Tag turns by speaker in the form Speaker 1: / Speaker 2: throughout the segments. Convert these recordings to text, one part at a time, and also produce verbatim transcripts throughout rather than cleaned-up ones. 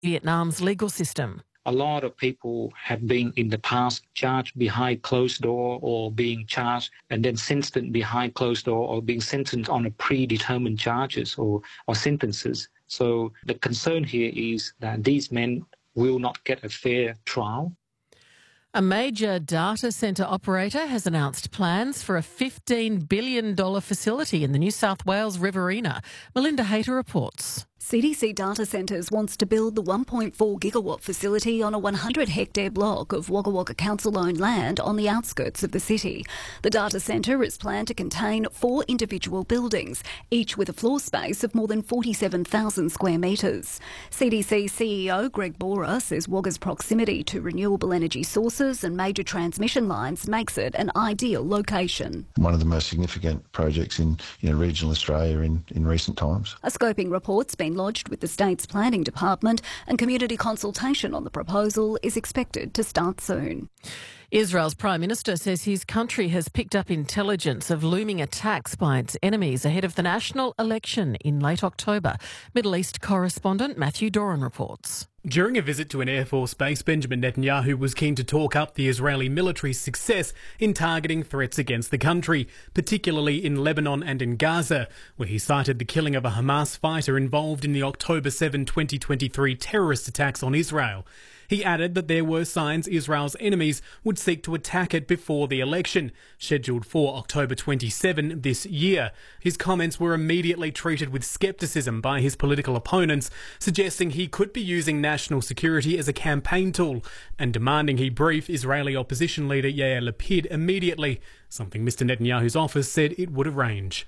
Speaker 1: Vietnam's legal system.
Speaker 2: A lot of people have been in the past charged behind closed door or being charged and then sentenced behind closed door or being sentenced on a predetermined charges or, or sentences. So the concern here is that these men will not get a fair trial.
Speaker 1: A major data centre operator has announced plans for a fifteen billion dollars facility in the New South Wales Riverina. Melinda Hayter reports.
Speaker 3: C D C Data Centres wants to build the one point four gigawatt facility on a one hundred hectare block of Wagga Wagga Council-owned land on the outskirts of the city. The data centre is planned to contain four individual buildings, each with a floor space of more than forty-seven thousand square metres. C D C C E O Greg Bora says Wagga's proximity to renewable energy sources and major transmission lines makes it an ideal location.
Speaker 4: One of the most significant projects in you know, regional Australia in, in recent times.
Speaker 3: A scoping report's been lodged with the state's planning department and community consultation on the proposal is expected to start soon.
Speaker 1: Israel's Prime Minister says his country has picked up intelligence of looming attacks by its enemies ahead of the national election in late October. Middle East correspondent Matthew Doran reports.
Speaker 5: During a visit to an Air Force base, Benjamin Netanyahu was keen to talk up the Israeli military's success in targeting threats against the country, particularly in Lebanon and in Gaza, where he cited the killing of a Hamas fighter involved in the October seventh, twenty twenty-three terrorist attacks on Israel. He added that there were signs Israel's enemies would seek to attack it before the election, scheduled for October twenty-seventh this year. His comments were immediately treated with scepticism by his political opponents, suggesting he could be using national security as a campaign tool and demanding he brief Israeli opposition leader Yair Lapid immediately, something Mister Netanyahu's office said it would arrange.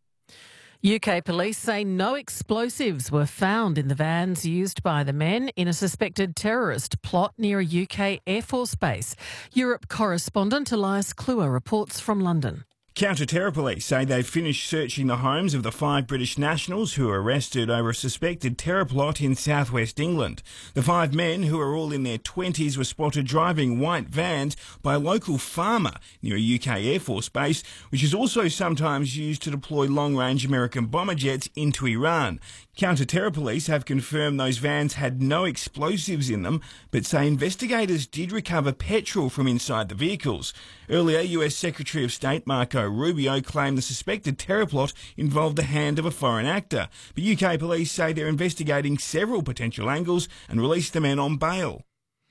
Speaker 1: U K police say no explosives were found in the vans used by the men in a suspected terrorist plot near a U K Air Force base. Europe correspondent Elias Kluwer reports from London.
Speaker 6: Counter-terror police say they've finished searching the homes of the five British nationals who were arrested over a suspected terror plot in southwest England. The five men, who are all in their twenties, were spotted driving white vans by a local farmer near a U K Air Force base, which is also sometimes used to deploy long-range American bomber jets into Iran. Counter-terror police have confirmed those vans had no explosives in them, but say investigators did recover petrol from inside the vehicles. Earlier, U S Secretary of State Marco Rubio claimed the suspected terror plot involved the hand of a foreign actor, but U K police say they're investigating several potential angles and released the men on bail.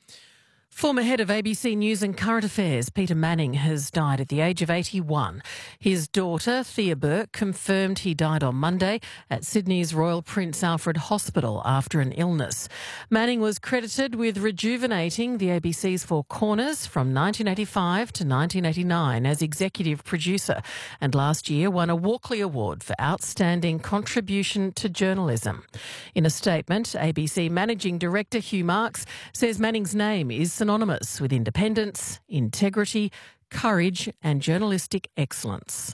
Speaker 1: Former head of A B C News and Current Affairs, Peter Manning, has died at the age of eighty-one. His daughter, Thea Burke, confirmed he died on Monday at Sydney's Royal Prince Alfred Hospital after an illness. Manning was credited with rejuvenating the A B C's Four Corners from nineteen eighty-five to nineteen eighty-nine as executive producer, and last year won a Walkley Award for outstanding contribution to journalism. In a statement, A B C Managing Director Hugh Marks says Manning's name is synonymous with independence, integrity, courage and journalistic excellence.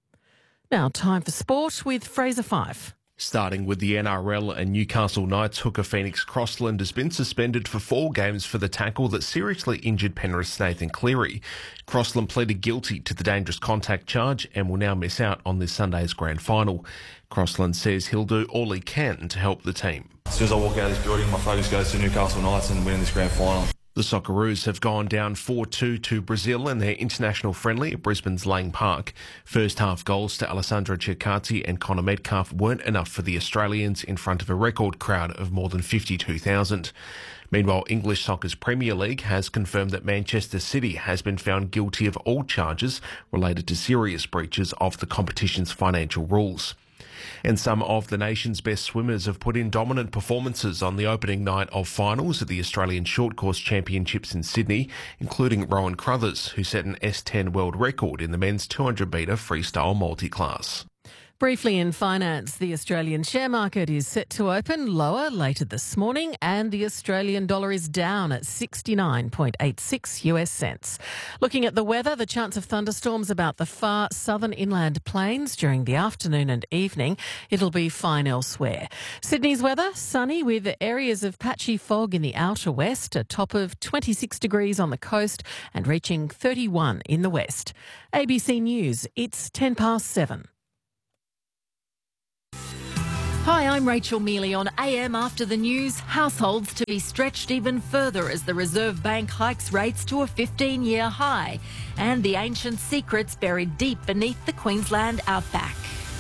Speaker 1: Now time for sport with Fraser Fife.
Speaker 7: Starting with the N R L, and Newcastle Knights hooker Phoenix Crossland has been suspended for four games for the tackle that seriously injured Penrith's Nathan Cleary. Crossland pleaded guilty to the dangerous contact charge and will now miss out on this Sunday's grand final. Crossland says he'll do all he can to help the team.
Speaker 8: As soon as I walk out of this building, my focus goes to Newcastle Knights and winning this grand final.
Speaker 7: The Socceroos have gone down four two to Brazil in their international friendly at Brisbane's Lang Park. First half goals to Alessandro Cecchati and Connor Metcalf weren't enough for the Australians in front of a record crowd of more than fifty-two thousand. Meanwhile, English Soccer's Premier League has confirmed that Manchester City has been found guilty of all charges related to serious breaches of the competition's financial rules. And some of the nation's best swimmers have put in dominant performances on the opening night of finals at the Australian Short Course Championships in Sydney, including Rowan Crothers, who set an S ten world record in the men's two hundred metre freestyle multi-class.
Speaker 1: Briefly in finance, the Australian share market is set to open lower later this morning, and the Australian dollar is down at sixty-nine point eight six US cents. Looking at the weather, the chance of thunderstorms about the far southern inland plains during the afternoon and evening. It'll be fine elsewhere. Sydney's weather, sunny with areas of patchy fog in the outer west, a top of twenty-six degrees on the coast and reaching thirty-one in the west. A B C News, it's ten past seven.
Speaker 9: Hi, I'm Rachel Mealy on A M After the News. Households to be stretched even further as the Reserve Bank hikes rates to a fifteen-year high, and the ancient secrets buried deep beneath the Queensland outback.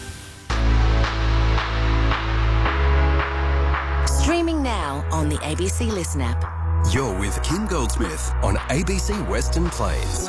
Speaker 10: Streaming now on the A B C Listen app.
Speaker 11: You're with Kim Goldsmith on A B C Western Plains.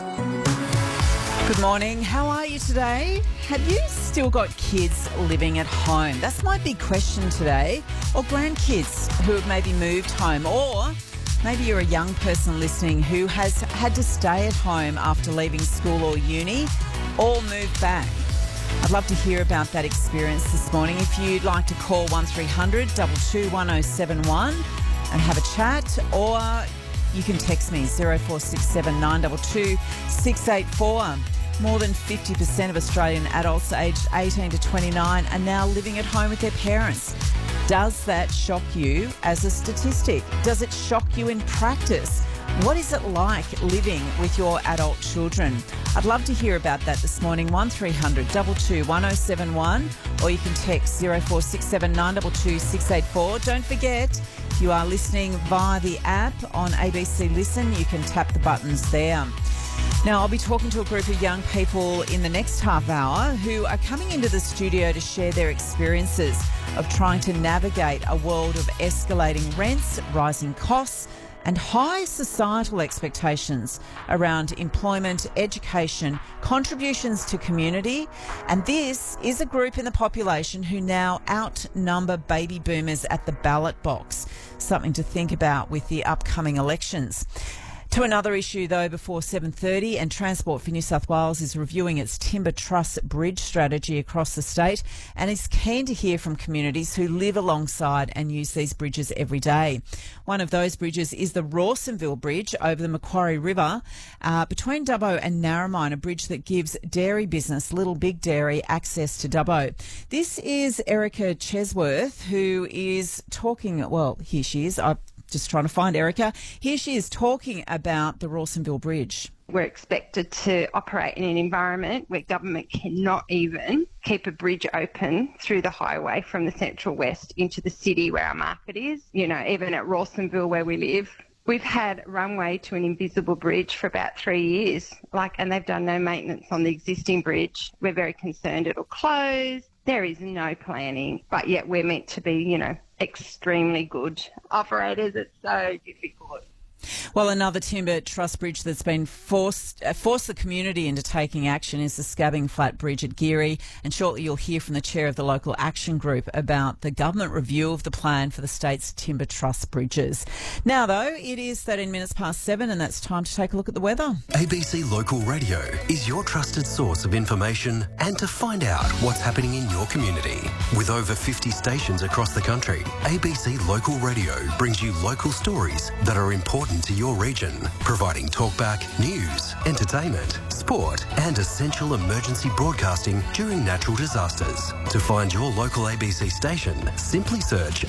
Speaker 12: Good morning. How are you today? Have you still got kids living at home? That's my big question today. Or grandkids who have maybe moved home. Or maybe you're a young person listening who has had to stay at home after leaving school or uni or moved back. I'd love to hear about that experience this morning. If you'd like to call one three hundred two two one oh seven one and have a chat, or you can text me zero four six seven nine two two six eight four. More than fifty percent of Australian adults aged eighteen to twenty-nine are now living at home with their parents. Does that shock you as a statistic? Does it shock you in practice? What is it like living with your adult children? I'd love to hear about that this morning. one three hundred two two one oh seven one, or you can text zero four six seven nine two two six eight four. Don't forget, if you are listening via the app on A B C Listen, you can tap the buttons there. Now, I'll be talking to a group of young people in the next half hour who are coming into the studio to share their experiences of trying to navigate a world of escalating rents, rising costs, and high societal expectations around employment, education, contributions to community. And this is a group in the population who now outnumber baby boomers at the ballot box. Something to think about with the upcoming elections. To another issue, though, before seven thirty, and Transport for New South Wales is reviewing its timber truss bridge strategy across the state and is keen to hear from communities who live alongside and use these bridges every day. One of those bridges is the Rawsonville Bridge over the Macquarie River uh, between Dubbo and Narromine, a bridge that gives dairy business Little Big Dairy access to Dubbo. This is Erica Chesworth, who is talking, well, here she is. I Just trying to find Erica. Here she is talking about the Rawsonville Bridge.
Speaker 13: We're expected to operate in an environment where government cannot even keep a bridge open through the highway from the Central West into the city where our market is. You know, even at Rawsonville where we live, we've had runway to an invisible bridge for about three years, like, and they've done no maintenance on the existing bridge. We're very concerned it'll close. There is no planning, but yet we're meant to be, you know, extremely good operators. It's so difficult.
Speaker 12: Well, another timber truss bridge that's been forced uh, forced the community into taking action is the Scabbing Flat Bridge at Geary, and shortly you'll hear from the chair of the local action group about the government review of the plan for the state's timber truss bridges. Now, though, it is thirteen minutes past seven, and that's time to take a look at the weather.
Speaker 11: A B C Local Radio is your trusted source of information and to find out what's happening in your community. With over fifty stations across the country, A B C Local Radio brings you local stories that are important to your region, providing talkback, news, entertainment, sport and essential emergency broadcasting during natural disasters. To find your local A B C station, simply search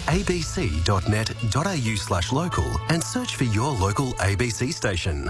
Speaker 11: abc.net.au slash local and search for your local A B C station.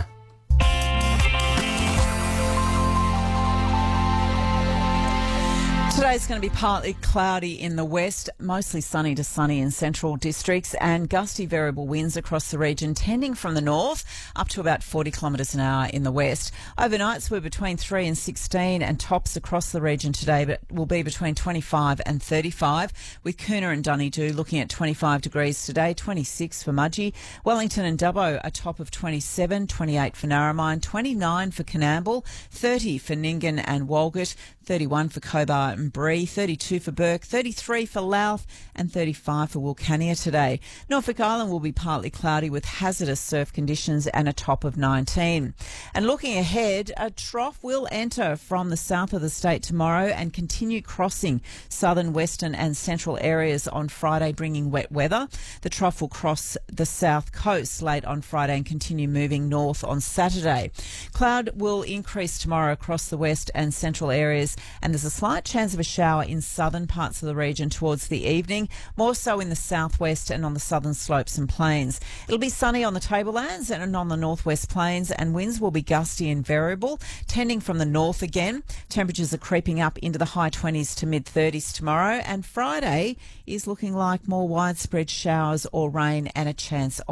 Speaker 12: Today's going to be partly cloudy in the west, mostly sunny to sunny in central districts, and gusty variable winds across the region, tending from the north up to about forty kilometres an hour in the west. Overnights were between three and sixteen, and tops across the region today but will be between twenty-five and thirty-five, with Coona and Dunedoo looking at twenty-five degrees today, twenty-six for Mudgee. Wellington and Dubbo a top of twenty-seven, twenty-eight for Narromine, twenty-nine for Coonamble, thirty for Nyngan and Walgett, thirty-one for Cobar and Bree, thirty-two for Burke, thirty-three for Louth and thirty-five for Wilcannia today. Norfolk Island will be partly cloudy with hazardous surf conditions and a top of nineteen. And looking ahead, a trough will enter from the south of the state tomorrow and continue crossing southern, western and central areas on Friday, bringing wet weather. The trough will cross the south coast late on Friday and continue moving north on Saturday. Cloud will increase tomorrow across the west and central areas, and there's a slight chance of a shower in southern parts of the region towards the evening, more so in the southwest and on the southern slopes and plains. It'll be sunny on the tablelands and on the northwest plains, and winds will be gusty and variable, tending from the north again. Temperatures are creeping up into the high twenties to mid thirties tomorrow, and Friday is looking like more widespread showers or rain and a chance of